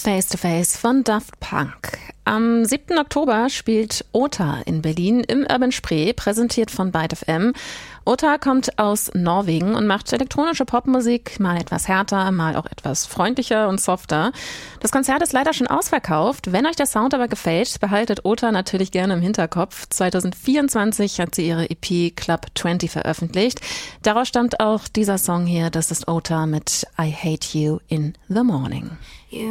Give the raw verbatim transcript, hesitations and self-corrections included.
Face to Face von Daft Punk. Am siebten Oktober spielt Ota in Berlin im Urban Spree, präsentiert von Byte F M. Ota kommt aus Norwegen und macht elektronische Popmusik, mal etwas härter, mal auch etwas freundlicher und softer. Das Konzert ist leider schon ausverkauft. Wenn euch der Sound aber gefällt, behaltet Ota natürlich gerne im Hinterkopf. zwanzig vierundzwanzig hat sie ihre E P Club zwanzig veröffentlicht. Daraus stammt auch dieser Song hier, das ist Ota mit I Hate You in the Morning.